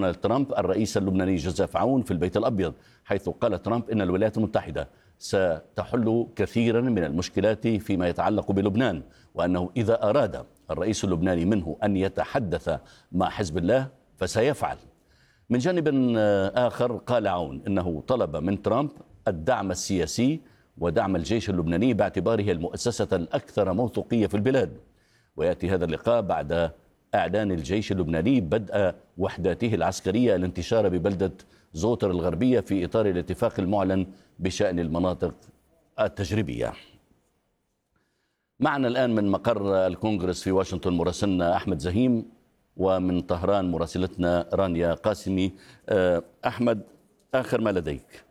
دونالد ترامب الرئيس اللبناني جوزيف عون في البيت الأبيض، حيث قال ترامب إن الولايات المتحدة ستحل كثيرا من المشكلات فيما يتعلق بلبنان، وأنه إذا أراد الرئيس اللبناني منه أن يتحدث مع حزب الله فسيفعل. من جانب آخر قال عون إنه طلب من ترامب الدعم السياسي ودعم الجيش اللبناني باعتباره المؤسسة الأكثر موثوقية في البلاد. ويأتي هذا اللقاء بعد إعلان الجيش اللبناني بدء وحداته العسكرية الانتشار ببلدة زوتر الغربية في إطار الاتفاق المعلن بشأن المناطق التجريبية. معنا الآن من مقر الكونغرس في واشنطن مراسلنا أحمد زهيم، ومن طهران مراسلتنا رانيا قاسمي. أحمد، آخر ما لديك.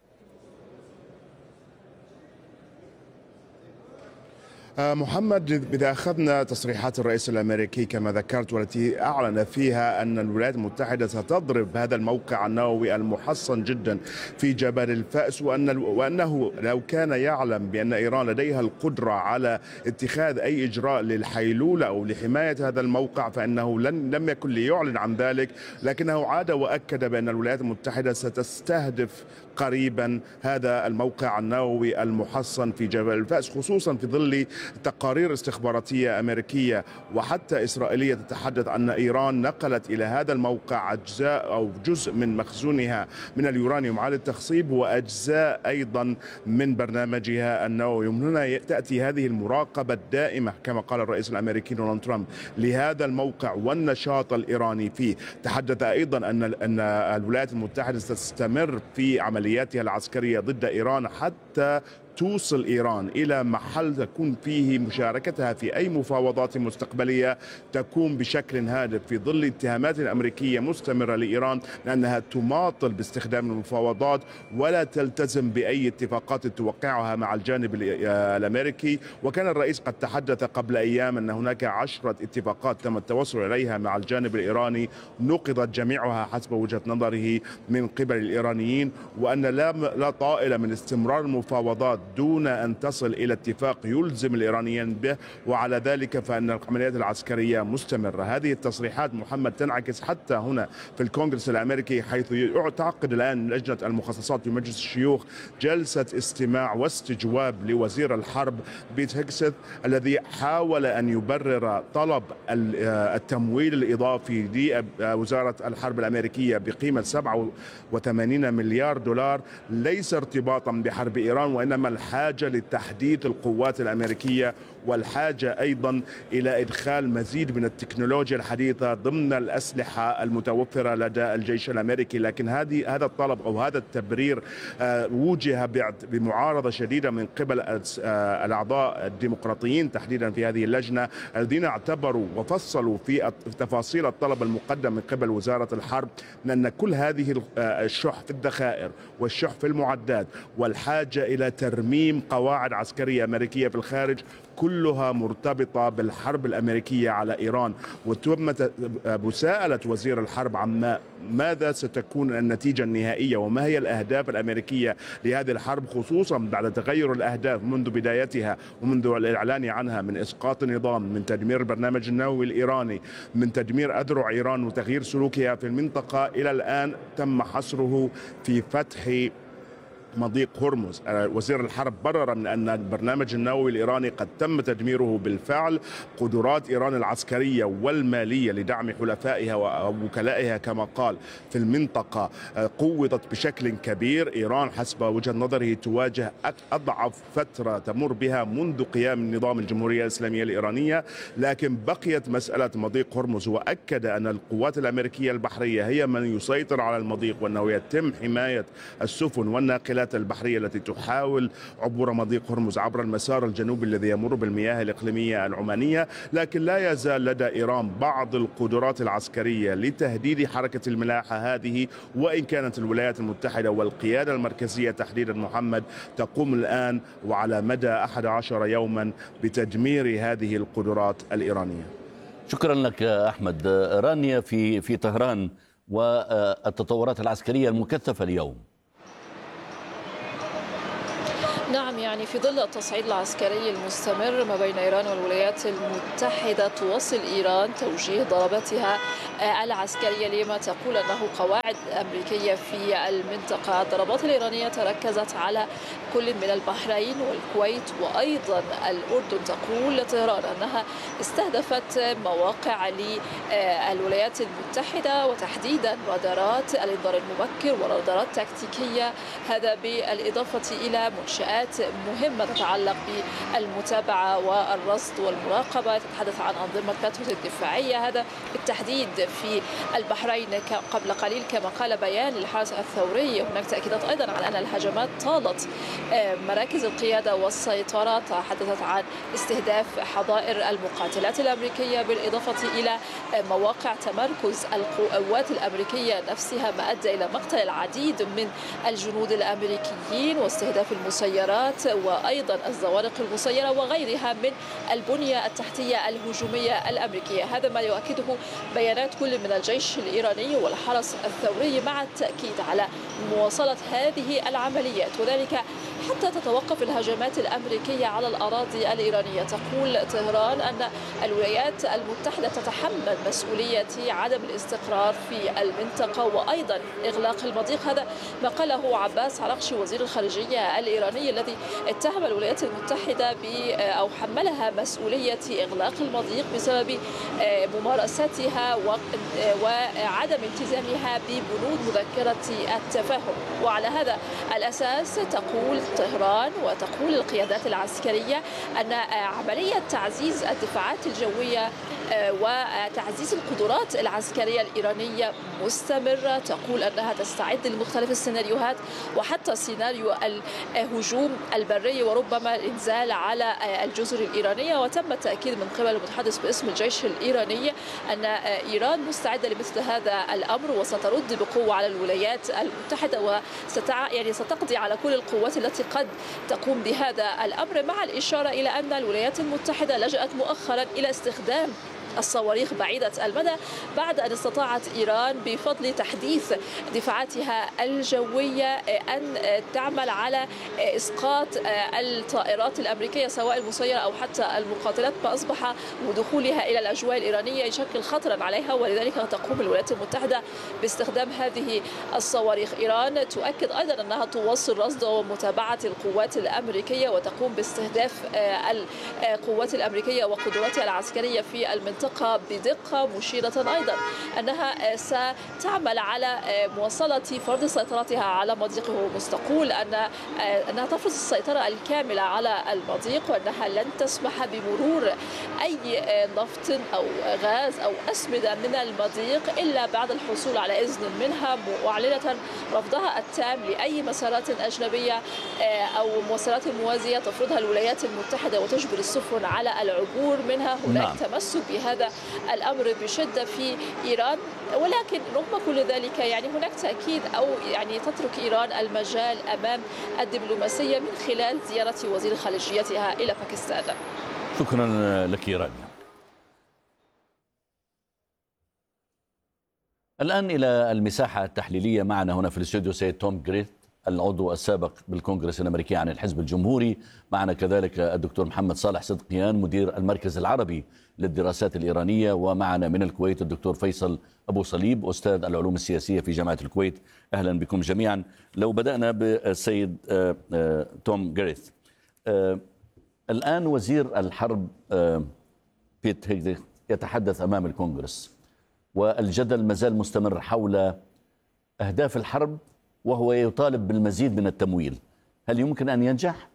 محمد، إذا أخذنا تصريحات الرئيس الأمريكي كما ذكرت، والتي أعلن فيها أن الولايات المتحدة ستضرب هذا الموقع النووي المحصن جدا في جبل الفأس، وأنه لو كان يعلم بأن إيران لديها القدرة على اتخاذ أي إجراء للحيلولة أو لحماية هذا الموقع فإنه لم يكن ليعلن عن ذلك، لكنه عاد وأكد بأن الولايات المتحدة ستستهدف قريبا هذا الموقع النووي المحصن في جبل الفأس، خصوصا في ظل تقارير استخباراتية أمريكية وحتى إسرائيلية تتحدث أن إيران نقلت إلى هذا الموقع أجزاء أو جزء من مخزونها من اليورانيوم على التخصيب، وأجزاء أيضا من برنامجها النووي. من هنا تأتي هذه المراقبة الدائمة كما قال الرئيس الأمريكي دونالد ترامب لهذا الموقع والنشاط الإيراني فيه. تحدث أيضا أن الولايات المتحدة ستستمر في عملياتها العسكرية ضد إيران حتى توصل إيران إلى محل تكون فيه مشاركتها في أي مفاوضات مستقبلية تكون بشكل هادف، في ظل اتهامات أمريكية مستمرة لإيران لأنها تماطل باستخدام المفاوضات ولا تلتزم بأي اتفاقات توقعها مع الجانب الأمريكي. وكان الرئيس قد تحدث قبل أيام أن هناك 10 اتفاقات تم التوصل إليها مع الجانب الإيراني نقضت جميعها حسب وجهة نظره من قبل الإيرانيين، وأن لا طائل من استمرار المفاوضات دون أن تصل إلى اتفاق يلزم الإيرانيين به، وعلى ذلك فإن العمليات العسكرية مستمرة. هذه التصريحات محمد تنعكس حتى هنا في الكونغرس الأمريكي، حيث تعقد الآن لجنة المخصصات في مجلس الشيوخ جلسة استماع واستجواب لوزير الحرب بيت هيكسث الذي حاول أن يبرر طلب التمويل الإضافي لوزارة الحرب الأمريكية بقيمة 87 مليار دولار ليس ارتباطا بحرب إيران، وإنما الحاجة لتحديث القوات الأمريكية والحاجة أيضا إلى إدخال مزيد من التكنولوجيا الحديثة ضمن الأسلحة المتوفرة لدى الجيش الأمريكي. لكن هذا الطلب أو هذا التبرير وجه بمعارضة شديدة من قبل الأعضاء الديمقراطيين تحديدا في هذه اللجنة، الذين اعتبروا وفصلوا في تفاصيل الطلب المقدم من قبل وزارة الحرب من أن كل هذه الشح في الذخائر والشح في المعدات والحاجة إلى ترميم قواعد عسكرية أمريكية في الخارج كلها مرتبطة بالحرب الأمريكية على إيران. وتم مساءلة وزير الحرب عن ماذا ستكون النتيجة النهائية وما هي الأهداف الأمريكية لهذه الحرب، خصوصا بعد تغير الأهداف منذ بدايتها ومنذ الإعلان عنها من إسقاط النظام، من تدمير البرنامج النووي الإيراني، من تدمير أذرع إيران وتغيير سلوكها في المنطقة. إلى الآن تم حصره في فتح مضيق هرمز. وزير الحرب برر من أن البرنامج النووي الإيراني قد تم تدميره بالفعل. قدرات إيران العسكرية والمالية لدعم حلفائها ووكلائها كما قال في المنطقة قوضت بشكل كبير. إيران حسب وجهة نظره تواجه أضعف فترة تمر بها منذ قيام نظام الجمهورية الإسلامية الإيرانية، لكن بقيت مسألة مضيق هرمز. وأكد أن القوات الأمريكية البحرية هي من يسيطر على المضيق، وأنه يتم حماية السفن والناقلات البحرية التي تحاول عبور مضيق هرمز عبر المسار الجنوبي الذي يمر بالمياه الإقليمية العمانية. لكن لا يزال لدى إيران بعض القدرات العسكرية لتهديد حركة الملاحة هذه، وإن كانت الولايات المتحدة والقيادة المركزية تحديدا محمد تقوم الآن وعلى مدى 11 يوما بتدمير هذه القدرات الإيرانية. شكرا لك أحمد. رانيا في طهران والتطورات العسكرية المكثفة اليوم. نعم، يعني في ظل التصعيد العسكري المستمر ما بين إيران والولايات المتحدة، تواصل إيران توجيه ضرباتها العسكرية لما تقول أنه قواعد أمريكية في المنطقة. الضربات الإيرانية تركزت على كل من البحرين والكويت وأيضا الأردن. تقول طهران أنها استهدفت مواقع للولايات المتحدة وتحديدا رادارات الإنذار المبكر ورادارات تكتيكية، هذا بالإضافة إلى منشآت مهمة تتعلق بالمتابعة والرصد والمراقبة. تتحدث عن أنظمة باتروت الدفاعية، هذا بالتحديد في البحرين قبل قليل كما قال بيان للحرس الثوري. هناك تأكيدات أيضا على أن الهجمات طالت مراكز القيادة والسيطرة. تحدثت عن استهداف حظائر المقاتلات الأمريكية بالإضافة إلى مواقع تمركز القوات الأمريكية نفسها، ما أدى إلى مقتل العديد من الجنود الأمريكيين واستهداف المسيرات وأيضا الزوارق المسيرة وغيرها من البنية التحتية الهجومية الأمريكية. هذا ما يؤكده بيانات كل من الجيش الإيراني والحرس الثوري، مع التأكيد على مواصلة هذه العمليات وذلك حتى تتوقف الهجمات الأمريكية على الأراضي الإيرانية. تقول طهران أن الولايات المتحدة تتحمل مسؤولية عدم الاستقرار في المنطقة وأيضا إغلاق المضيق. هذا ما قاله عباس عراقشي وزير الخارجية الإيراني الذي اتهم الولايات المتحدة أو حملها مسؤولية إغلاق المضيق بسبب ممارستها وعدم التزامها ببنود مذكرة التفاهم. وعلى هذا الأساس تقول طهران وتقول القيادات العسكرية أن عملية تعزيز الدفاعات الجوية وتعزيز القدرات العسكرية الإيرانية مستمرة. تقول أنها تستعد لمختلف السيناريوهات وحتى سيناريو الهجوم البري وربما الإنزال على الجزر الإيرانية. وتم التأكيد من قبل المتحدث باسم الجيش الإيراني أن إيران مستعدة لمثل هذا الأمر وسترد بقوة على الولايات المتحدة ستقضي على كل القوات التي قد تقوم بهذا الأمر، مع الإشارة إلى أن الولايات المتحدة لجأت مؤخرا إلى استخدام الصواريخ بعيدة المدى بعد أن استطاعت إيران بفضل تحديث دفاعاتها الجوية أن تعمل على إسقاط الطائرات الأمريكية سواء المسيرة أو حتى المقاتلات، ما أصبح ودخولها إلى الأجواء الإيرانية يشكل خطرا عليها، ولذلك تقوم الولايات المتحدة باستخدام هذه الصواريخ. إيران تؤكد أيضا أنها تواصل رصد ومتابعة القوات الأمريكية وتقوم باستهداف القوات الأمريكية وقدراتها العسكرية في المنطقة بدقة، مشيرة أيضا أنها ستعمل على مواصلة فرض سيطرتها على مضيق هرمز. تقول أنها تفرض السيطرة الكاملة على المضيق وأنها لن تسمح بمرور أي نفط أو غاز أو أسمدة من المضيق إلا بعد الحصول على إذن منها، معلنة رفضها التام لأي مسارات أجنبية أو مسارات موازية تفرضها الولايات المتحدة وتجبر السفن على العبور منها. هناك تمسك بهذا الأمر بشدة في إيران، ولكن رغم كل ذلك هناك تأكيد أو تترك إيران المجال أمام الدبلوماسية من خلال زيارة وزير خارجيتها إلى باكستان. شكرا لك رانيا. الآن إلى المساحة التحليلية. معنا هنا في الاستوديو سيد توم جريث العضو السابق بالكونغرس الأمريكي عن الحزب الجمهوري. معنا كذلك الدكتور محمد صالح صدقيان مدير المركز العربي للدراسات الإيرانية، ومعنا من الكويت الدكتور فيصل أبو صليب أستاذ العلوم السياسية في جامعة الكويت. أهلا بكم جميعا. لو بدأنا بالسيد توم جريث، الآن وزير الحرب بيت هيجديخ يتحدث أمام الكونغرس والجدل مازال مستمر حول أهداف الحرب وهو يطالب بالمزيد من التمويل. هل يمكن أن ينجح؟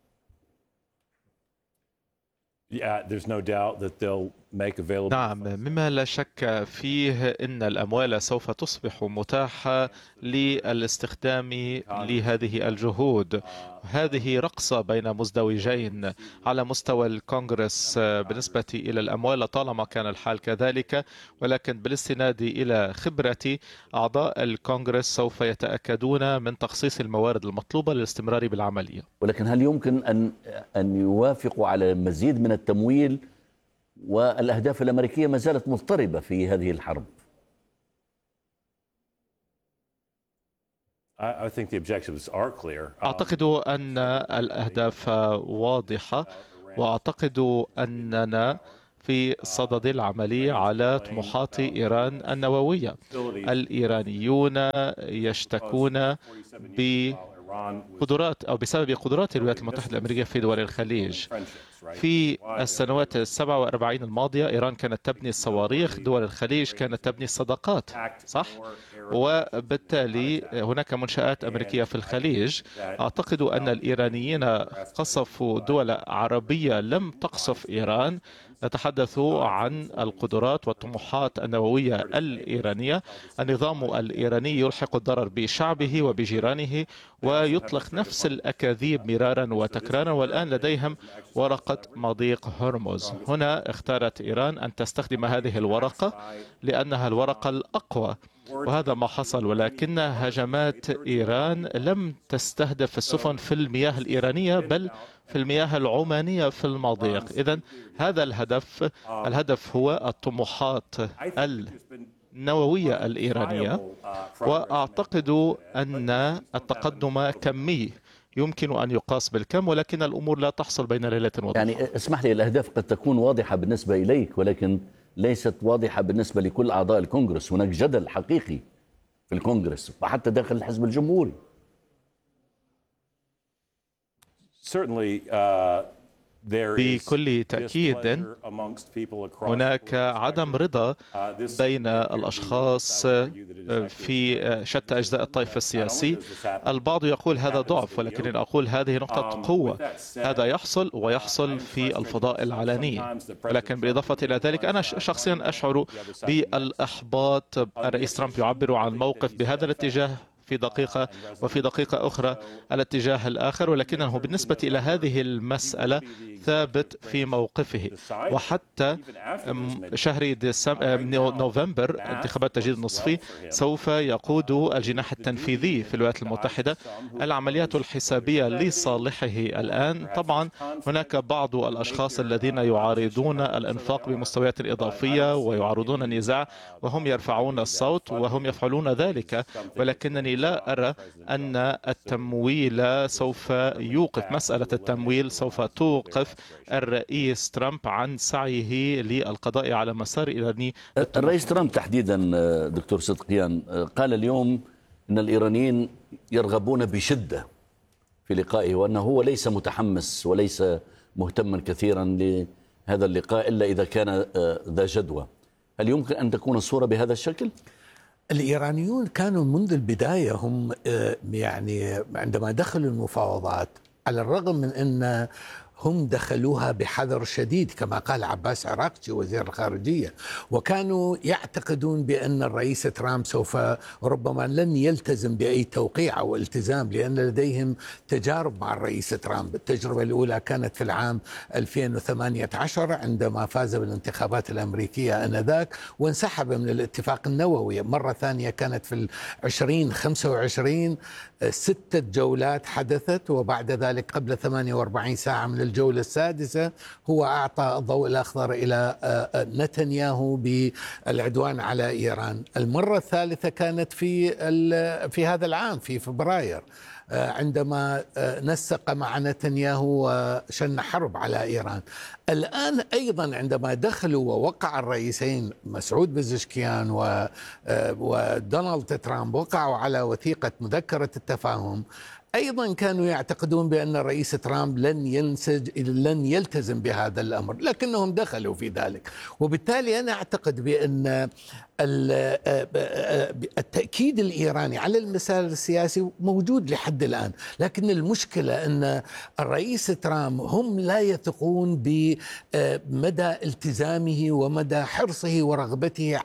نعم، مما لا شك فيه أن الأموال سوف تصبح متاحة للاستخدام لهذه الجهود. هذه رقصة بين مزدوجين على مستوى الكونغرس بالنسبة إلى الأموال، طالما كان الحال كذلك، ولكن بالاستناد إلى خبرة أعضاء الكونغرس سوف يتأكدون من تخصيص الموارد المطلوبة للاستمرار بالعملية. ولكن هل يمكن أن يوافقوا على مزيد من التمويل والأهداف الأمريكية ما زالت مضطربة في هذه الحرب؟ أعتقد أن الأهداف واضحة، وأعتقد أننا في صدد العمل على طموحات إيران النووية. الإيرانيون يشتكون بقدرات أو بسبب قدرات الولايات المتحدة الأمريكية في دول الخليج. في السنوات 47 الماضية إيران كانت تبني الصواريخ، دول الخليج كانت تبني الصداقات، صح؟ وبالتالي هناك منشآت أمريكية في الخليج. أعتقد أن الإيرانيين قصفوا دول عربية لم تقصف إيران. نتحدث عن القدرات والطموحات النووية الإيرانية. النظام الإيراني يلحق الضرر بشعبه وبجيرانه ويطلق نفس الأكاذيب مرارا وتكرارا، والآن لديهم ورقة مضيق هرمز. هنا اختارت إيران أن تستخدم هذه الورقة لأنها الورقة الأقوى، وهذا ما حصل. ولكن هجمات إيران لم تستهدف السفن في المياه الإيرانية بل في المياه العمانية في المضيق. إذن هذا الهدف هو الطموحات النووية الإيرانية. وأعتقد أن التقدم كمي يمكن أن يقاس بالكم، ولكن الأمور لا تحصل بين ليلة وضحى. يعني اسمح لي، الأهداف قد تكون واضحة بالنسبة إليك ولكن ليست واضحة بالنسبة لكل أعضاء الكونغرس. هناك جدل حقيقي في الكونغرس وحتى داخل الحزب الجمهوري. بكل تأكيد هناك عدم رضا بين الأشخاص في شتى أجزاء الطيف السياسي. البعض يقول هذا ضعف، ولكن أقول هذه نقطة قوة. هذا يحصل ويحصل في الفضاء العلني. ولكن بالإضافة إلى ذلك أنا شخصيا أشعر بالإحباط. الرئيس ترامب يعبر عن موقف بهذا الاتجاه في دقيقة، وفي دقيقة أخرى الاتجاه الآخر، ولكنه بالنسبة إلى هذه المسألة ثابت في موقفه. وحتى شهر نوفمبر انتخابات التجديد النصفي سوف يقود الجناح التنفيذي في الولايات المتحدة العمليات الحسابية لصالحه. الآن طبعا هناك بعض الأشخاص الذين يعارضون الإنفاق بمستويات إضافية ويعارضون النزاع وهم يرفعون الصوت وهم يفعلون ذلك، ولكنني لا أرى أن التمويل سوف يوقف. مسألة التمويل سوف توقف الرئيس ترامب عن سعيه للقضاء على مسار إيراني. الرئيس ترامب تحديدا دكتور صدقيان قال اليوم أن الإيرانيين يرغبون بشدة في لقائه، وأنه هو ليس متحمس وليس مهتما كثيرا لهذا اللقاء إلا إذا كان ذا جدوى. هل يمكن أن تكون الصورة بهذا الشكل؟ الإيرانيون كانوا منذ البداية هم يعني عندما دخلوا المفاوضات، على الرغم من أن هم دخلوها بحذر شديد كما قال عباس عراقجي وزير الخارجية، وكانوا يعتقدون بأن الرئيس ترامب سوف ربما لن يلتزم بأي توقيع أو التزام، لأن لديهم تجارب مع الرئيس ترامب. التجربة الأولى كانت في العام 2018 عندما فاز بالانتخابات الأمريكية آنذاك وانسحب من الاتفاق النووي. مرة ثانية كانت في 2025 6 جولات حدثت، وبعد ذلك قبل 48 ساعة من الجولة السادسة هو أعطى الضوء الأخضر إلى نتنياهو بالعدوان على إيران. المرة الثالثة كانت في هذا العام في فبراير عندما نسق مع نتنياهو وشن حرب على إيران. الآن أيضا عندما دخلوا ووقع الرئيسين مسعود بزشكيان ودونالد ترامب وقعوا على وثيقة مذكرة التفاهم، أيضا كانوا يعتقدون بأن الرئيس ترامب لن يلتزم بهذا الأمر، لكنهم دخلوا في ذلك. وبالتالي أنا أعتقد بأن التأكيد الإيراني على المسار السياسي موجود لحد الآن، لكن المشكلة أن الرئيس ترامب هم لا يثقون بمدى التزامه ومدى حرصه ورغبته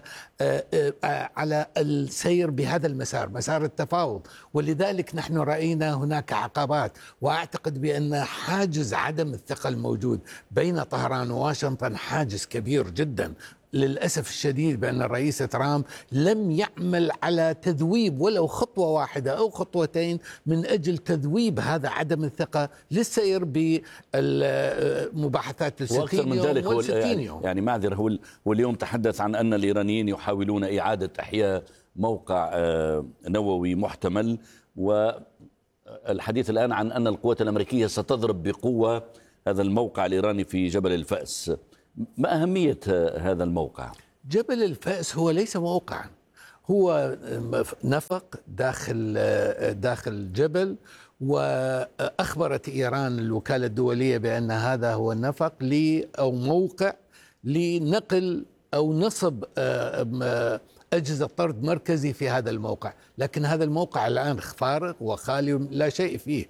على السير بهذا المسار، مسار التفاوض. ولذلك نحن رأينا هناك عقبات، وأعتقد بأن حاجز عدم الثقة الموجود بين طهران وواشنطن حاجز كبير جدا. للأسف الشديد بأن الرئيس ترامب لم يعمل على تذويب ولو خطوة واحدة أو خطوتين من أجل تذويب هذا عدم الثقة للسير بالمباحثات ال60 يوم وال60 يوم. يعني معذرة، هو اليوم تحدث عن أن الإيرانيين يحاولون إعادة إحياء موقع نووي محتمل، والحديث الآن عن أن القوات الأمريكية ستضرب بقوة هذا الموقع الإيراني في جبل الفأس. ما أهمية هذا الموقع؟ جبل الفأس هو ليس موقعا، هو نفق داخل جبل، وأخبرت إيران الوكالة الدولية بأن هذا هو النفق أو موقع لنقل أو نصب أجهزة طرد مركزي في هذا الموقع، لكن هذا الموقع الآن فارغ وخالي لا شيء فيه،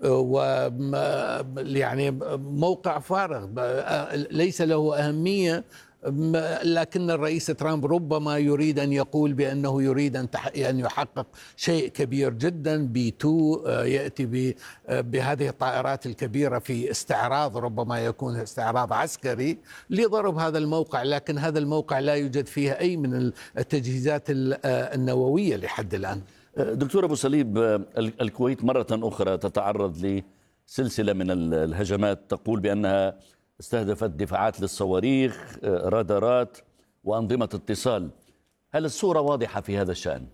يعني موقع فارغ ليس له أهمية. لكن الرئيس ترامب ربما يريد أن يقول بأنه يريد أن يحقق شيء كبير جدا، B2 يأتي بهذه الطائرات الكبيرة في استعراض، ربما يكون استعراض عسكري لضرب هذا الموقع، لكن هذا الموقع لا يوجد فيه أي من التجهيزات النووية لحد الآن. دكتور أبو صليب، الكويت مرة أخرى تتعرض لسلسلة من الهجمات، تقول بأنها استهدفت دفاعات للصواريخ، رادارات وأنظمة اتصال. هل الصورة واضحة في هذا الشأن؟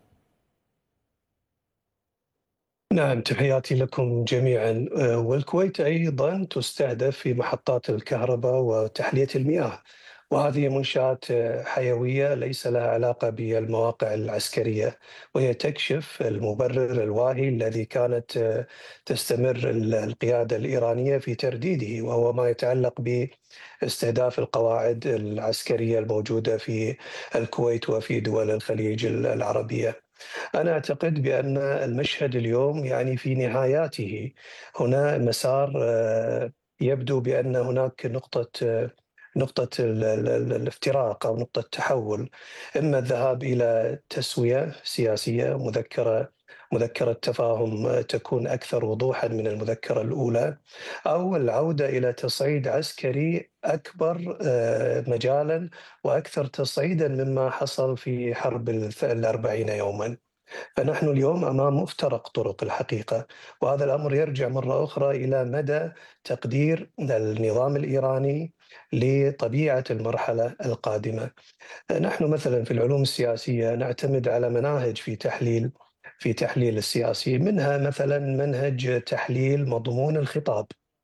نعم، تحياتي لكم جميعا. والكويت أيضا تستهدف في محطات الكهرباء وتحلية المياه، وهذه منشآت حيوية ليس لها علاقة بالمواقع العسكرية، وهي تكشف المبرر الواهي الذي كانت تستمر القيادة الإيرانية في ترديده، وهو ما يتعلق باستهداف القواعد العسكرية الموجودة في الكويت وفي دول الخليج العربية. أنا أعتقد بأن المشهد اليوم يعني في نهاياته، هنا مسار يبدو بأن هناك نقطة الافتراق أو نقطة تحول، إما الذهاب إلى تسوية سياسية، مذكرة تفاهم تكون أكثر وضوحا من المذكرة الأولى، أو العودة إلى تصعيد عسكري أكبر مجالا وأكثر تصعيدا مما حصل في حرب 40 يوما. فنحن اليوم أمام مفترق طرق الحقيقة، وهذا الأمر يرجع مرة أخرى إلى مدى تقدير النظام الإيراني لطبيعة المرحلة القادمة. نحن مثلا في العلوم السياسية نعتمد على مناهج في تحليل السياسي، منها مثلا منهج تحليل مضمون الخطاب،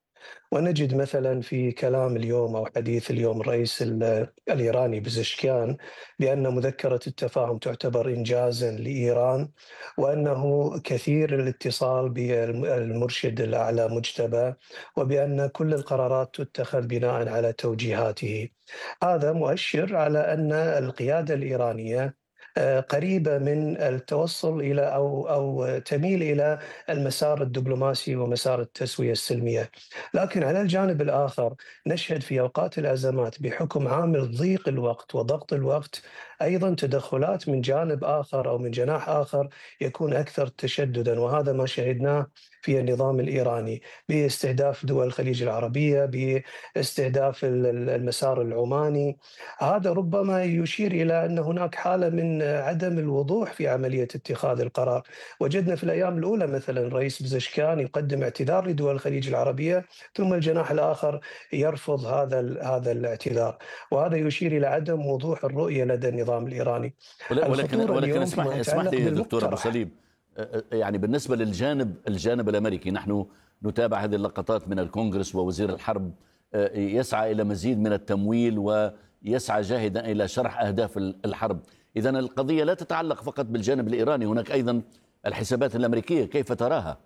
ونجد مثلا في كلام اليوم أو حديث اليوم الرئيس الإيراني بزشكيان بأن مذكرة التفاهم تعتبر إنجازا لإيران، وأنه كثير الاتصال بالمرشد الأعلى مجتبى، وبأن كل القرارات تتخذ بناء على توجيهاته. هذا مؤشر على أن القيادة الإيرانية قريبة من التوصل إلى أو تميل إلى المسار الدبلوماسي ومسار التسوية السلمية. لكن على الجانب الآخر نشهد في أوقات الأزمات بحكم عامل ضيق الوقت وضغط الوقت أيضا تدخلات من جانب آخر أو من جناح آخر يكون أكثر تشددا، وهذا ما شهدناه في النظام الإيراني باستهداف دول الخليج العربية، باستهداف المسار العماني. هذا ربما يشير إلى أن هناك حالة من عدم الوضوح في عملية اتخاذ القرار. وجدنا في الأيام الأولى مثلا الرئيس بزشكيان يقدم اعتذار لدول الخليج العربية، ثم الجناح الآخر يرفض هذا الاعتذار، وهذا يشير إلى عدم وضوح الرؤية لدى النظام الإيراني. ولكن اسمح لي دكتور أبو صليب، يعني بالنسبة الجانب الأمريكي، نحن نتابع هذه اللقطات من الكونغرس ووزير الحرب يسعى إلى مزيد من التمويل ويسعى جاهدا إلى شرح أهداف الحرب. إذن القضية لا تتعلق فقط بالجانب الإيراني، هناك أيضا الحسابات الأمريكية، كيف تراها؟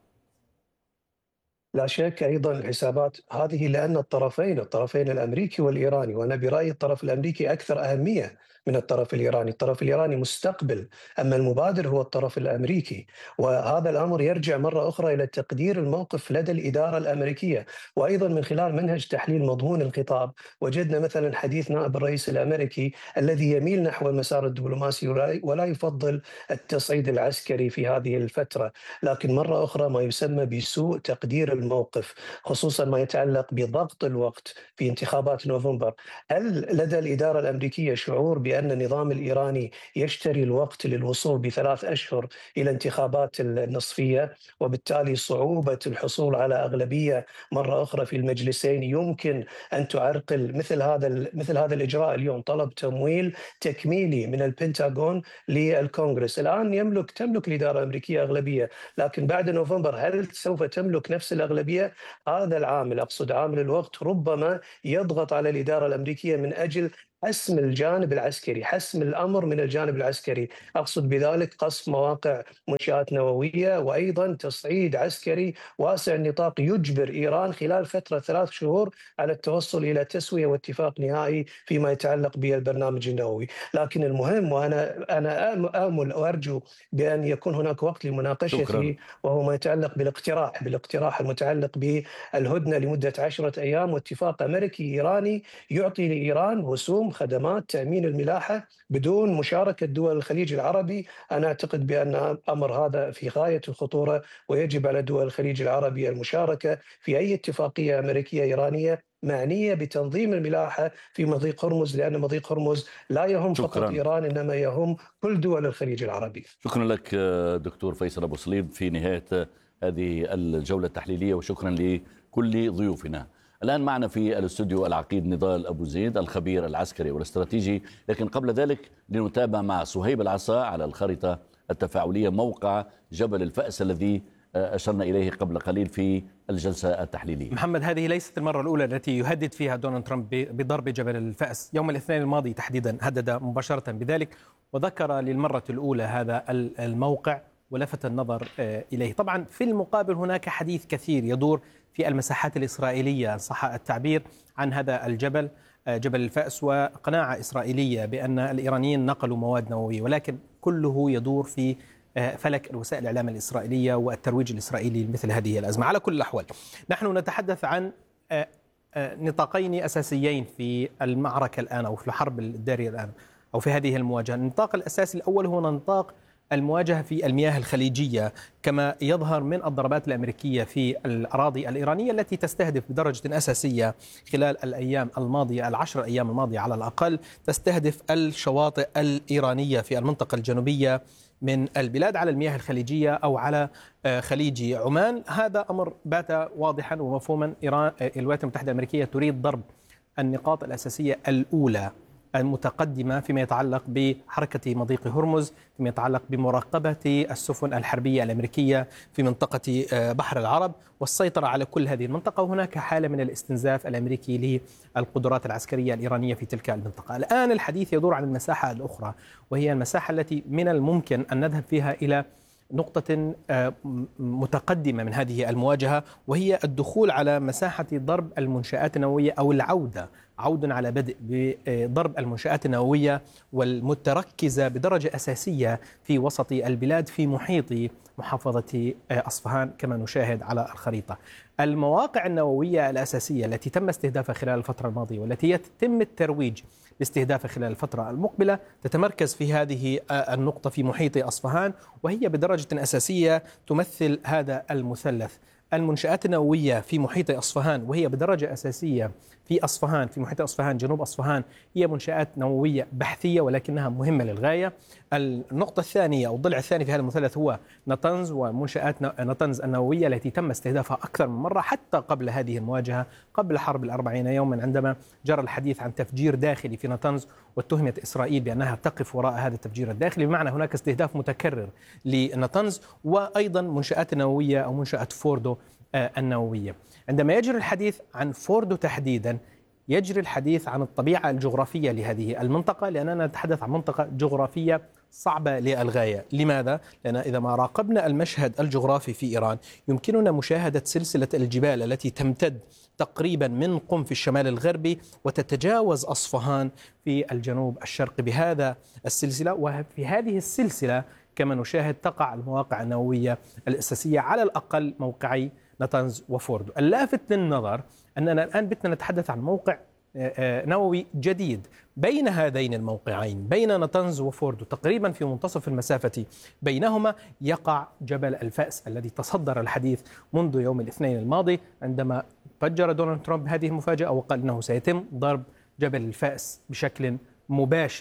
لا شك أيضا الحسابات هذه، لأن الطرفين الأمريكي والإيراني، وأنا برأيي الطرف الأمريكي أكثر أهمية من الطرف الإيراني مستقبل، أما المبادر هو الطرف الأمريكي. وهذا الأمر يرجع مرة أخرى إلى تقدير الموقف لدى الإدارة الأمريكية، وأيضا من خلال منهج تحليل مضمون الخطاب وجدنا مثلا حديث نائب الرئيس الأمريكي الذي يميل نحو المسار الدبلوماسي ولا يفضل التصعيد العسكري في هذه الفترة، لكن مرة أخرى ما يسمى بسوء تقدير الموقف، خصوصا ما يتعلق بضغط الوقت في انتخابات نوفمبر. هل لدى الإدارة الأمريكية شعور بأن لأن النظام الإيراني يشتري الوقت للوصول ب3 أشهر إلى انتخابات النصفية، وبالتالي صعوبة الحصول على أغلبية مرة أخرى في المجلسين يمكن أن تعرقل مثل هذا الإجراء. اليوم طلب تمويل تكميلي من البنتاغون للكونغرس. الآن تملك الإدارة الأمريكية أغلبية، لكن بعد نوفمبر هل سوف تملك نفس الأغلبية؟ هذا العامل، أقصد عامل الوقت، ربما يضغط على الإدارة الأمريكية من أجل حسم الجانب العسكري، حسم الأمر من الجانب العسكري. أقصد بذلك قصف مواقع منشآت نووية، وأيضا تصعيد عسكري واسع النطاق يجبر إيران خلال فترة 3 شهور على التوصل إلى تسوية واتفاق نهائي فيما يتعلق بالبرنامج النووي. لكن المهم، وأنا آمل وأرجو بأن يكون هناك وقت لمناقشته، وهو ما يتعلق بالاقتراح المتعلق بالهدنة لمدة 10 أيام، واتفاق أمريكي إيراني يعطي لإيران وسوم خدمات تأمين الملاحة بدون مشاركة دول الخليج العربي. أنا أعتقد بأن أمر هذا في غاية الخطورة، ويجب على دول الخليج العربي المشاركة في أي اتفاقية أمريكية إيرانية معنية بتنظيم الملاحة في مضيق هرمز، لأن مضيق هرمز لا يهم فقط إيران، إنما يهم كل دول الخليج العربي. شكرا لك دكتور فيصل أبو صليب في نهاية هذه الجولة التحليلية، وشكرا لكل ضيوفنا. الآن معنا في الاستوديو العقيد نضال أبو زيد الخبير العسكري والاستراتيجي، لكن قبل ذلك لنتابع مع صهيب العصا على الخريطة التفاعلية موقع جبل الفأس الذي أشرنا إليه قبل قليل في الجلسة التحليلية. محمد، هذه ليست المرة الأولى التي يهدد فيها دونالد ترامب بضرب جبل الفأس. يوم الاثنين الماضي تحديدا هدد مباشرة بذلك، وذكر للمرة الأولى هذا الموقع ولفت النظر إليه. طبعا في المقابل هناك حديث كثير يدور في المساحات الإسرائيلية صح التعبير عن هذا الجبل، جبل الفأس، وقناعة إسرائيلية بأن الإيرانيين نقلوا مواد نووية، ولكن كله يدور في فلك وسائل الإعلام الإسرائيلية والترويج الإسرائيلي لمثل هذه الأزمة. على كل الأحوال نحن نتحدث عن نطاقين أساسيين في المعركة الآن، أو في الحرب الدارية الآن، أو في هذه المواجهة. النطاق الأساسي الأول هو نطاق المواجهة في المياه الخليجية، كما يظهر من الضربات الأمريكية في الأراضي الإيرانية التي تستهدف بدرجة أساسية خلال الأيام الماضية، 10 أيام الماضية على الأقل، تستهدف الشواطئ الإيرانية في المنطقة الجنوبية من البلاد على المياه الخليجية أو على خليج عمان. هذا أمر بات واضحا ومفهوما. الولايات المتحدة الأمريكية تريد ضرب النقاط الأساسية الأولى المتقدمة فيما يتعلق بحركة مضيق هرمز، فيما يتعلق بمراقبة السفن الحربية الأمريكية في منطقة بحر العرب، والسيطرة على كل هذه المنطقة. وهناك حالة من الاستنزاف الأمريكي للقدرات العسكرية الإيرانية في تلك المنطقة. الآن الحديث يدور عن المساحة الأخرى، وهي المساحة التي من الممكن أن نذهب فيها إلى نقطة متقدمة من هذه المواجهة، وهي الدخول على مساحة ضرب المنشآت النووية، أو عود على بدء بضرب المنشآت النووية والمتركزة بدرجة أساسية في وسط البلاد في محيط محافظة أصفهان كما نشاهد على الخريطة. المواقع النووية الأساسية التي تم استهدافها خلال الفترة الماضية والتي يتم الترويج لاستهدافها خلال الفترة المقبلة تتمركز في هذه النقطة في محيط أصفهان، وهي بدرجة أساسية تمثل هذا المثلث. المنشآت النووية في محيط أصفهان، وهي بدرجة أساسية في أصفهان، في محيط أصفهان جنوب أصفهان، هي منشآت نووية بحثية ولكنها مهمة للغاية. النقطة الثانية أو الضلع الثاني في هذا المثلث هو نطنز، ومنشآت نطنز النووية التي تم استهدافها أكثر من مرة حتى قبل هذه المواجهة، قبل حرب 40 يوما، عندما جرى الحديث عن تفجير داخلي في نطنز، واتهمت إسرائيل بأنها تقف وراء هذا التفجير الداخلي، بمعنى هناك استهداف متكرر لنطنز. وأيضا منشآت نووية أو منشأة فوردو النووية. عندما يجري الحديث عن فوردو تحديدا، يجري الحديث عن الطبيعة الجغرافية لهذه المنطقة، لأننا نتحدث عن منطقة جغرافية صعبة للغاية. لماذا؟ لأن إذا ما راقبنا المشهد الجغرافي في إيران يمكننا مشاهدة سلسلة الجبال التي تمتد تقريبا من قم في الشمال الغربي وتتجاوز أصفهان في الجنوب الشرقي بهذا السلسلة. وفي هذه السلسلة كما نشاهد تقع المواقع النووية الأساسية، على الأقل موقعي نطنز وفوردو. اللافت للنظر أننا الآن بدنا نتحدث عن موقع نووي جديد بين هذين الموقعين، بين نطنز وفوردو، تقريبا في منتصف المسافة بينهما يقع جبل الفأس الذي تصدر الحديث منذ يوم الاثنين الماضي، عندما فجر دونالد ترامب هذه المفاجأة وقال أنه سيتم ضرب جبل الفأس بشكل مباشر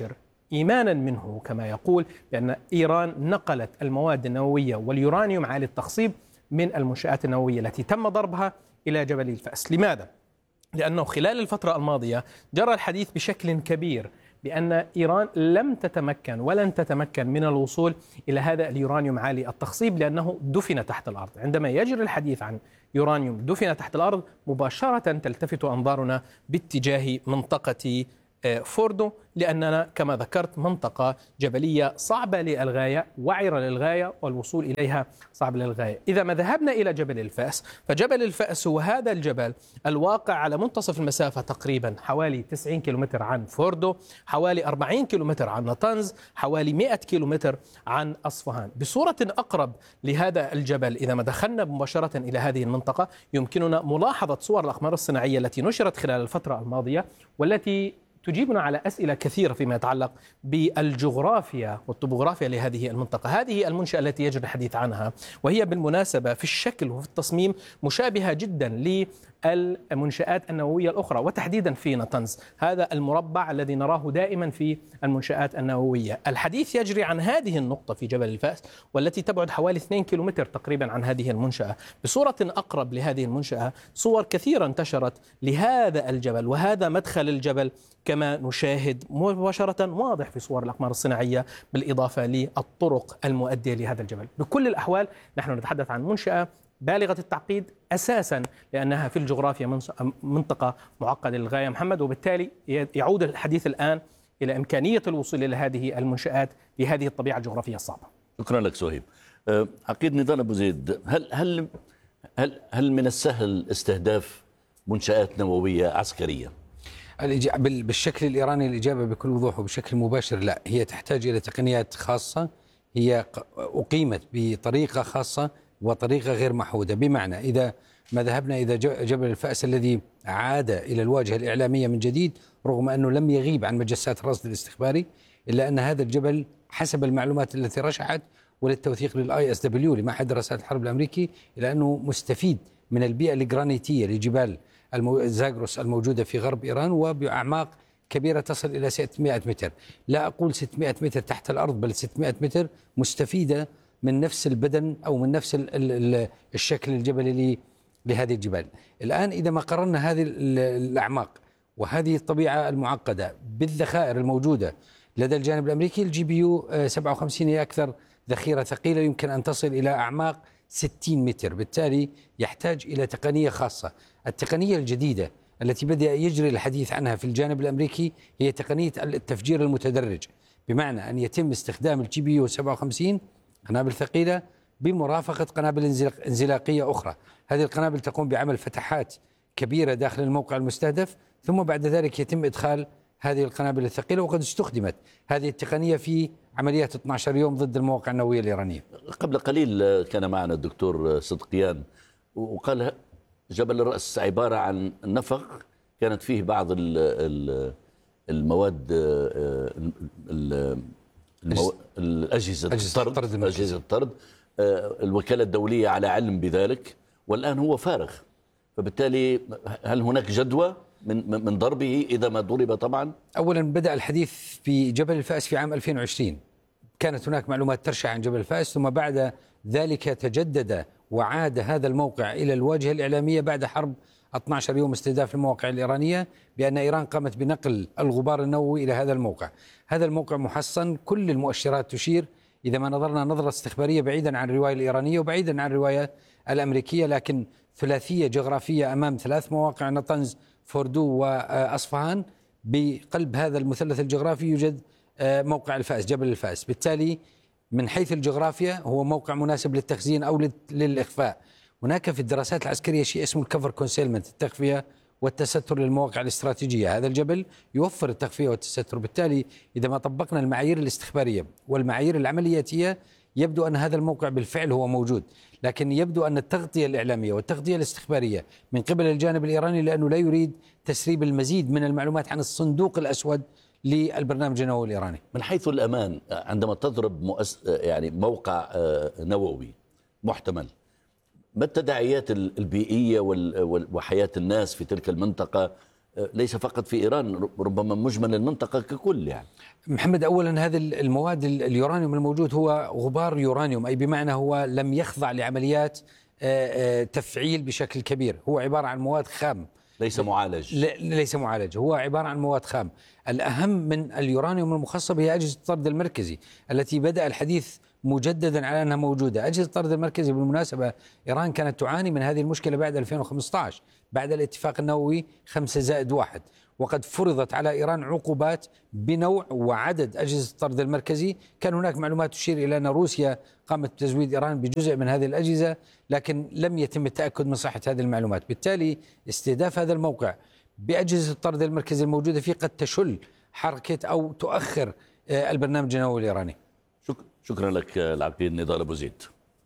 إيمانا منه كما يقول بأن إيران نقلت المواد النووية واليورانيوم عالي التخصيب من المنشآت النووية التي تم ضربها إلى جبل الفأس. لماذا؟ لأنه خلال الفترة الماضية جرى الحديث بشكل كبير بأن إيران لم تتمكن ولن تتمكن من الوصول إلى هذا اليورانيوم عالي التخصيب لأنه دفن تحت الأرض. عندما يجري الحديث عن يورانيوم دفن تحت الأرض مباشرة تلتفت أنظارنا باتجاه منطقة فوردو، لأننا كما ذكرت منطقة جبلية صعبة للغاية، وعرة للغاية، والوصول إليها صعب للغاية. إذا ما ذهبنا إلى جبل الفأس، فجبل الفأس هو هذا الجبل الواقع على منتصف المسافة تقريبا حوالي 90 كيلومتر عن فوردو، حوالي 40 كيلومتر عن نطنز، حوالي 100 كيلومتر عن أصفهان. بصورة أقرب لهذا الجبل إذا ما دخلنا مباشرة إلى هذه المنطقة يمكننا ملاحظة صور الأقمار الصناعية التي نشرت خلال الفترة الماضية والتي تجيبنا على أسئلة كثيرة فيما يتعلق بالجغرافيا والطبوغرافيا لهذه المنطقة. هذه المنشأة التي يجري الحديث عنها، وهي بالمناسبة في الشكل وفي التصميم مشابهة جدا للمنشآت النووية الأخرى، وتحديدا في نطنز، هذا المربع الذي نراه دائما في المنشآت النووية. الحديث يجري عن هذه النقطة في جبل الفأس والتي تبعد حوالي 2 كيلومتر تقريبا عن هذه المنشأة. بصورة أقرب لهذه المنشأة صور كثيرة انتشرت لهذا الجبل، وهذا مدخل الجبل كما نشاهد مباشرة واضح في صور الأقمار الصناعية، بالإضافة للطرق المؤدية لهذا الجبل. بكل الأحوال نحن نتحدث عن منشأة بالغة التعقيد أساسا لأنها في الجغرافيا منطقة معقدة للغاية محمد، وبالتالي يعود الحديث الآن إلى إمكانية الوصول إلى هذه المنشآت بهذه الطبيعة الجغرافية الصعبة. شكرا لك سهيب. عقيد نضال أبو زيد، هل من السهل استهداف منشآت نووية عسكرية؟ بالشكل الإيراني الإجابة بكل وضوح وبشكل مباشر لا. هي تحتاج إلى تقنيات خاصة، هي أقيمت بطريقة خاصة وطريقة غير محودة. بمعنى إذا ما ذهبنا إلى جبل الفأس الذي عاد إلى الواجهة الإعلامية من جديد رغم أنه لم يغيب عن مجسات الرصد الاستخباري، إلا أن هذا الجبل حسب المعلومات التي رشحت وللتوثيق للISW لمعهد دراسات الحرب الأمريكي، إلى أنه مستفيد من البيئة الجرانيتية لجبال زاغروس الموجودة في غرب إيران وبأعماق كبيرة تصل إلى 600 متر. لا أقول 600 متر تحت الأرض، بل 600 متر مستفيدة من نفس البدن أو من نفس الشكل الجبلي لهذه الجبال. الآن إذا ما قررنا هذه الأعماق وهذه الطبيعة المعقدة بالذخائر الموجودة لدى الجانب الأمريكي، الGPU 57 هي أكثر ذخيرة ثقيلة يمكن أن تصل إلى أعماق 60 متر، بالتالي يحتاج إلى تقنية خاصة. التقنية الجديدة التي بدأ يجري الحديث عنها في الجانب الأمريكي هي تقنية التفجير المتدرج، بمعنى أن يتم استخدام الGPU 57 قنابل ثقيلة بمرافقة قنابل انزلاقية أخرى. هذه القنابل تقوم بعمل فتحات كبيرة داخل الموقع المستهدف، ثم بعد ذلك يتم إدخال هذه القنابل الثقيلة، وقد استخدمت هذه التقنية في عمليات 12 يوم ضد المواقع النووية الإيرانية. قبل قليل كان معنا الدكتور صدقيان وقال جبل الرأس عبارة عن نفق كانت فيه بعض المواد أجهزة الطرد. الوكالة الدولية على علم بذلك، والآن هو فارغ. فبالتالي هل هناك جدوى من ضربه إذا ما ضرب؟ طبعا أولا بدأ الحديث في جبل الفأس في عام 2020، كانت هناك معلومات ترشح عن جبل الفأس، ثم بعد ذلك تجدد وعاد هذا الموقع إلى الواجهة الإعلامية بعد حرب 12 يوم استهداف المواقع الإيرانية، بأن إيران قامت بنقل الغبار النووي إلى هذا الموقع. هذا الموقع محصن، كل المؤشرات تشير إذا ما نظرنا نظرة استخبارية بعيدا عن الرواية الإيرانية وبعيدا عن الرواية الأمريكية، لكن ثلاثية جغرافية أمام 3 مواقع نطنز فوردو وأصفهان. بقلب هذا المثلث الجغرافي يوجد موقع الفأس، جبل الفأس. بالتالي من حيث الجغرافيا هو موقع مناسب للتخزين أو للإخفاء. هناك في الدراسات العسكرية شيء اسمه الكفر كونسيلمنت، التخفية والتستر للمواقع الاستراتيجية. هذا الجبل يوفر التخفية والتستر، بالتالي إذا ما طبقنا المعايير الاستخبارية والمعايير العملياتية يبدو أن هذا الموقع بالفعل هو موجود، لكن يبدو أن التغطية الإعلامية والتغطية الاستخبارية من قبل الجانب الإيراني لأنه لا يريد تسريب المزيد من المعلومات عن الصندوق الأسود للبرنامج النووي الإيراني. من حيث الأمان عندما تضرب يعني موقع نووي محتمل، ما التداعيات البيئية وحياة الناس في تلك المنطقة ليس فقط في إيران، ربما مجمل المنطقة ككل يعني. محمد، أولا هذا المواد اليورانيوم الموجود هو غبار يورانيوم، أي بمعنى هو لم يخضع لعمليات تفعيل بشكل كبير، هو عبارة عن مواد خام ليس معالج. ليس معالج، هو عبارة عن مواد خام. الأهم من اليورانيوم المخصب هي أجهزة الطرد المركزي التي بدأ الحديث مجددا على أنها موجودة. أجهزة الطرد المركزي بالمناسبة إيران كانت تعاني من هذه المشكلة بعد 2015 بعد الاتفاق النووي 5+1، وقد فرضت على إيران عقوبات بنوع وعدد أجهزة الطرد المركزي. كان هناك معلومات تشير إلى أن روسيا قامت بتزويد إيران بجزء من هذه الأجهزة، لكن لم يتم التأكد من صحة هذه المعلومات. بالتالي استهداف هذا الموقع بأجهزة الطرد المركزي الموجودة فيه قد تشل حركة أو تؤخر البرنامج النووي الإيراني. شكرا لك العقيد نضال أبو زيد.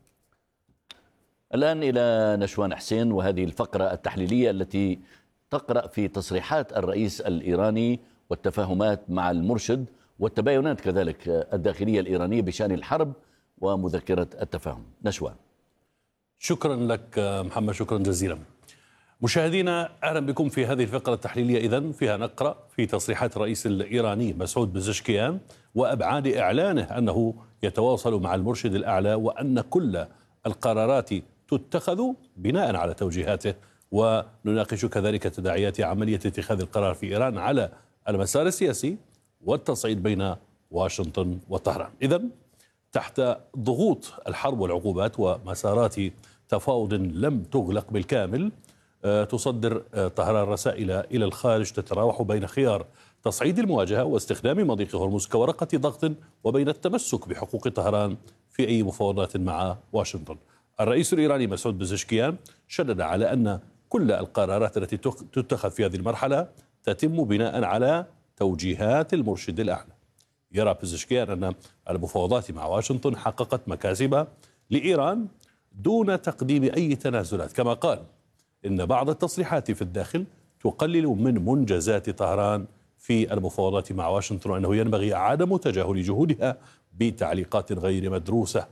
الآن إلى نشوان حسين وهذه الفقرة التحليلية التي تقرأ في تصريحات الرئيس الإيراني والتفاهمات مع المرشد والتباينات كذلك الداخلية الإيرانية بشأن الحرب ومذكرة التفاهم. نشوان. شكرا لك محمد، شكرا جزيلا. مشاهدينا، أهلا بكم في هذه الفقرة التحليلية. إذن فيها نقرأ في تصريحات الرئيس الإيراني مسعود بزشكيان وأبعاد إعلانه أنه يتواصل مع المرشد الأعلى، وأن كل القرارات تتخذ بناء على توجيهاته، ونناقش كذلك تداعيات عملية اتخاذ القرار في إيران على المسار السياسي والتصعيد بين واشنطن وطهران. إذن تحت ضغوط الحرب والعقوبات ومسارات تفاوض لم تغلق بالكامل، تصدر طهران رسائل إلى الخارج تتراوح بين خيار تصعيد المواجهة واستخدام مضيق هرمز كورقة ضغط، وبين التمسك بحقوق طهران في أي مفاوضات مع واشنطن. الرئيس الإيراني مسعود بزشكيان شدد على أن كل القرارات التي تتخذ في هذه المرحلة تتم بناء على توجيهات المرشد الأعلى. يرى بزشكيان أن المفاوضات مع واشنطن حققت مكاسب لإيران دون تقديم أي تنازلات، كما قال إن بعض التصريحات في الداخل تقلل من منجزات طهران في المفاوضات مع واشنطن، وأنه ينبغي عدم تجاهل جهودها بتعليقات غير مدروسة.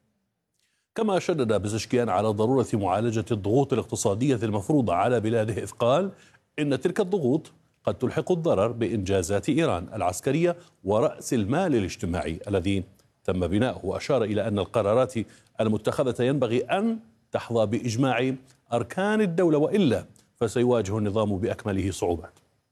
كما شدد بزشكيان على ضرورة معالجة الضغوط الاقتصادية المفروضة على بلاده، إذ قال إن تلك الضغوط قد تلحق الضرر بإنجازات إيران العسكرية ورأس المال الاجتماعي الذي تم بناؤه، وأشار إلى أن القرارات المتخذة ينبغي أن تحظى بإجماع أركان الدولة، وإلا فسيواجه النظام بأكمله صعوبات.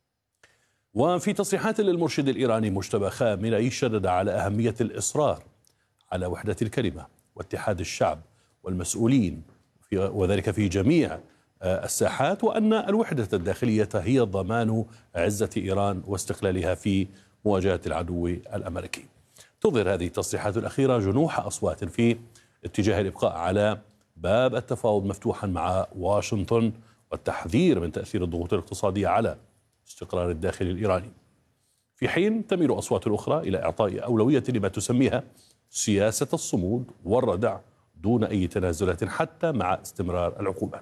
وفي تصريحات للمرشد الإيراني مجتبى خامنئي شدد على أهمية الإصرار على وحدة الكلمة واتحاد الشعب والمسؤولين وذلك في جميع الساحات، وأن الوحدة الداخلية هي ضمان عزة إيران واستقلالها في مواجهة العدو الأمريكي. تظهر هذه التصريحات الأخيرة جنوح أصوات في اتجاه الإبقاء على باب التفاوض مفتوحا مع واشنطن والتحذير من تأثير الضغوط الاقتصادية على استقرار الداخل الإيراني، في حين تميل أصوات أخرى إلى إعطاء أولوية لما تسميها سياسة الصمود والردع دون أي تنازلات حتى مع استمرار العقوبات.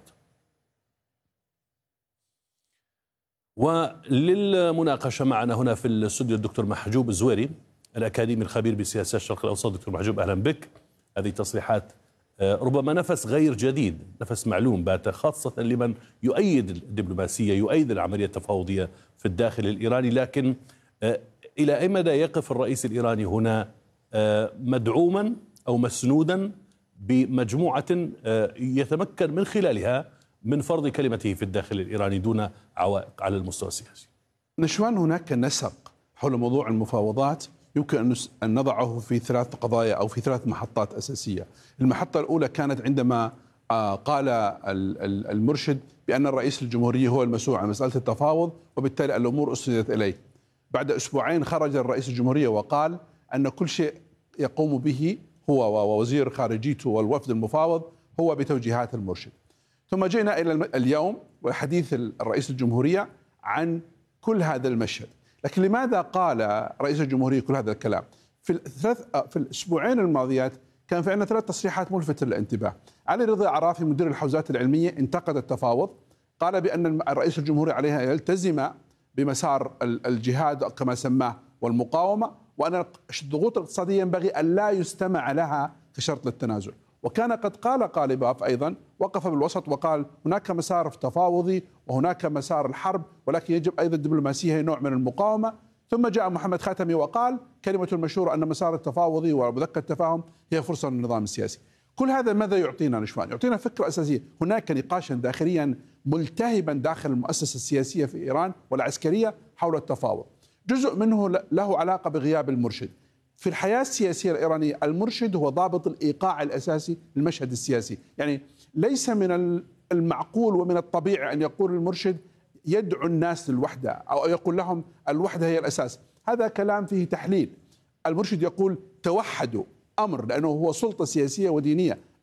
وللمناقشة معنا هنا في الاستوديو الدكتور محجوب الزويري الأكاديمي الخبير بسياسات الشرق الأوسط. دكتور محجوب، أهلا بك. هذه تصريحات ربما نفس غير جديد، نفس معلوم بات، خاصة لمن يؤيد الدبلوماسية، يؤيد العملية التفاوضية في الداخل الإيراني، لكن إلى أي مدى يقف الرئيس الإيراني هنا مدعوما أو مسنودا بمجموعة يتمكن من خلالها من فرض كلمته في الداخل الإيراني دون عوائق على المستوى السياسي؟ نشوان هناك نسق حول موضوع المفاوضات يمكن أن نضعه في 3 قضايا أو في 3 محطات أساسية. المحطة الأولى كانت عندما قال المرشد بأن الرئيس الجمهورية هو المسؤول عن مسألة التفاوض، وبالتالي الأمور أسندت إليه. بعد أسبوعين خرج الرئيس الجمهورية وقال أن كل شيء يقوم به هو ووزير خارجيته والوفد المفاوض هو بتوجيهات المرشد. ثم جئنا إلى اليوم وحديث الرئيس الجمهورية عن كل هذا المشهد. لكن لماذا قال رئيس الجمهورية كل هذا الكلام؟ في الأسبوعين الماضيات كان في عندنا 3 تصريحات ملفتة للانتباه. علي رضا عرافي مدير الحوزات العلمية انتقد التفاوض، قال بأن الرئيس الجمهورية عليها يلتزم بمسار الجهاد كما سماه والمقاومة، وأن الضغوط الاقتصادية ينبغي أن لا يستمع لها كشرط للتنازل. وكان قد قال قاليباف أيضا، وقف بالوسط وقال هناك مسار تفاوضي وهناك مسار الحرب، ولكن يجب أيضا الدبلوماسية هي نوع من المقاومة. ثم جاء محمد خاتمي وقال كلمة المشهورة أن مسار التفاوضي ومذكرة التفاهم هي فرصة للنظام السياسي. كل هذا ماذا يعطينا نشوان؟ يعطينا فكرة أساسية، هناك نقاشا داخليا ملتهبا داخل المؤسسة السياسية في إيران والعسكرية حول التفاوض. جزء منه له علاقة بغياب المرشد. في الحياة السياسية الإيرانية المرشد هو ضابط الإيقاع الأساسي للمشهد السياسي، يعني ليس من المعقول ومن الطبيعي أن يقول المرشد يدعو الناس للوحدة أو يقول لهم الوحدة هي الأساس، هذا كلام فيه تحليل. المرشد يقول توحدوا، أمر، لأنه هو سلطة سياسية ودينية،